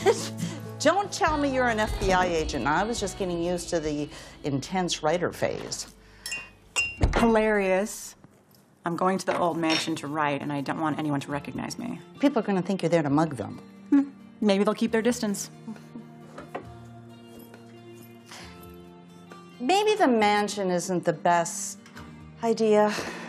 Don't tell me you're an FBI agent. I was just getting used to the intense writer phase. Hilarious. I'm going to the old mansion to write, and I don't want anyone to recognize me. People are going to think you're there to mug them. Maybe they'll keep their distance. Maybe the mansion isn't the best idea.